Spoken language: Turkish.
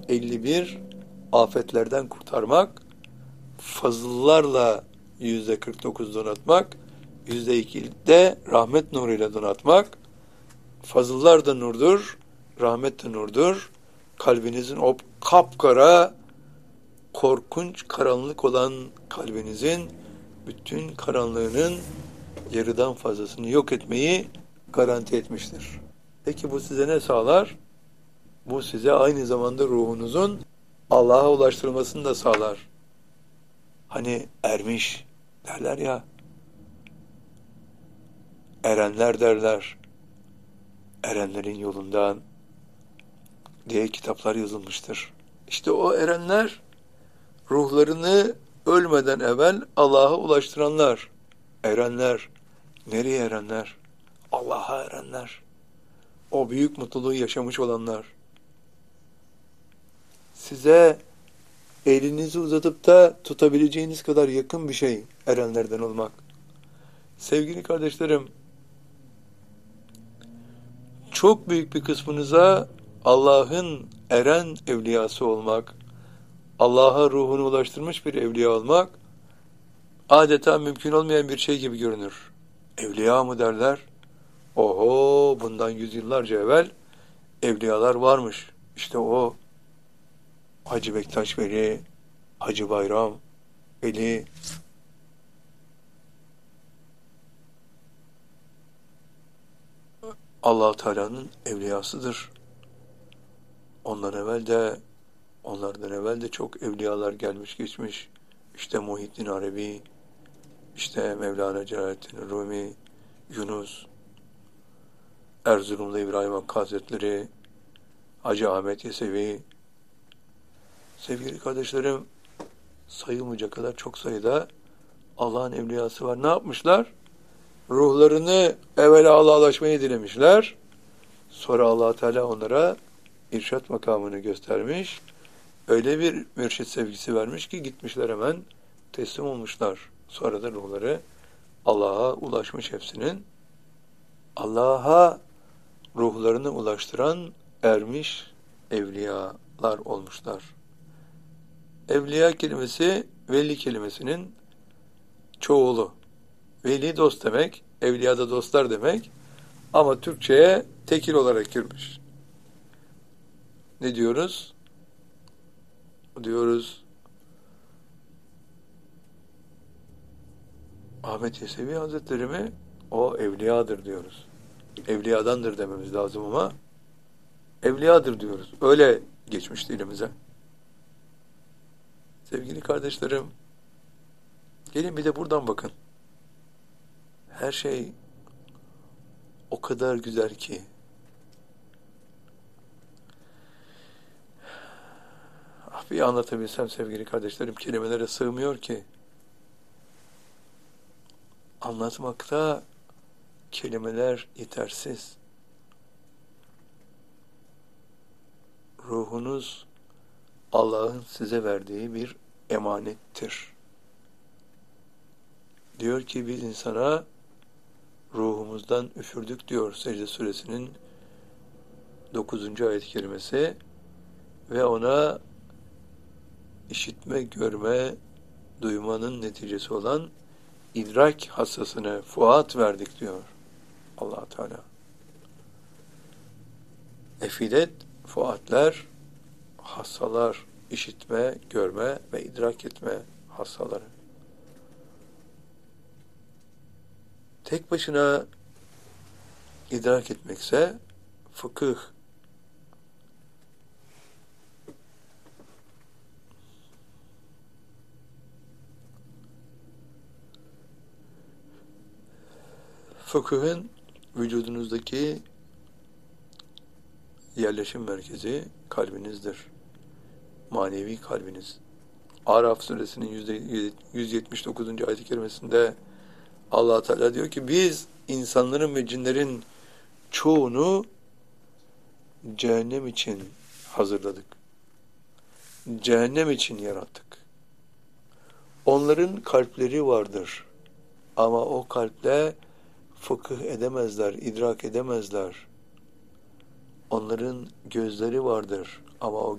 51 afetlerden kurtarmak, fazıllarla %49 donatmak, %2 de rahmet nuruyla donatmak. Fazıllar da nurdur, rahmet de nurdur. Kalbinizin o kapkara, korkunç karanlık olan kalbinizin bütün karanlığının yarıdan fazlasını yok etmeyi garanti etmiştir. Peki bu size ne sağlar? Bu size aynı zamanda ruhunuzun Allah'a ulaştırılmasını da sağlar. Hani ermiş derler ya, erenler derler, erenlerin yolundan diye kitaplar yazılmıştır. İşte o erenler, ruhlarını ölmeden evvel Allah'a ulaştıranlar. Erenler. Nereye erenler? Allah'a erenler. O büyük mutluluğu yaşamış olanlar. Size elinizi uzatıp da tutabileceğiniz kadar yakın bir şey erenlerden olmak. Sevgili kardeşlerim, çok büyük bir kısmınıza Allah'ın eren evliyası olmak, Allah'a ruhunu ulaştırmış bir evliya olmak adeta mümkün olmayan bir şey gibi görünür. Evliya mı derler? Oho, bundan yüzyıllarca evvel evliyalar varmış. İşte o Hacı Bektaş Veli, Hacı Bayram Veli, Allah-u Teala'nın evliyasıdır. Onlardan evvel de çok evliyalar gelmiş geçmiş. İşte Muhyiddin Arabi, işte Mevlana Celaleddin Rumi, Yunus, Erzurumlu İbrahim Hakkı Hazretleri, Hacı Ahmet Yesevi. Sevgili kardeşlerim, sayılmayacak kadar çok sayıda Allah'ın evliyası var. Ne yapmışlar? Ruhlarını evvela Allah'laşmayı dilemişler. Sonra Allah Teala onlara irşat makamını göstermiş. Öyle bir mürşit sevgisi vermiş ki gitmişler, hemen teslim olmuşlar. Sonra da ruhları Allah'a ulaşmış hepsinin. Allah'a ruhlarını ulaştıran ermiş evliyalar olmuşlar. Evliya kelimesi veli kelimesinin çoğulu. Veli dost demek, evliya da dostlar demek. Ama Türkçe'ye tekil olarak girmiş. Ne diyoruz? Diyoruz Ahmet Yesevi Hazretleri mi? O evliyadır diyoruz. Evliyadandır dememiz lazım ama evliyadır diyoruz. Öyle geçmiş dilimize. Sevgili kardeşlerim, gelin bir de buradan bakın. Her şey o kadar güzel ki. Bir anlatabilsem sevgili kardeşlerim, kelimelere sığmıyor ki. Anlatmakta kelimeler yetersiz. Ruhunuz Allah'ın size verdiği bir emanettir. Diyor ki biz insana ruhumuzdan üfürdük diyor Secde Suresinin 9. ayet-i kerimesi ve ona işitme, görme, duymanın neticesi olan idrak hassasını fuat verdik diyor Allah Teala. Efidet, fuatler, hassalar, işitme, görme ve idrak etme hassaları. Tek başına idrak etmekse fıkıh. Fıkıhın vücudunuzdaki yerleşim merkezi kalbinizdir. Manevi kalbiniz. Araf suresinin 179. ayet-i kerimesinde Allah Teala diyor ki biz insanların ve cinlerin çoğunu cehennem için hazırladık. Cehennem için yarattık. Onların kalpleri vardır. Ama o kalple fıkıh edemezler, idrak edemezler. Onların gözleri vardır. Ama o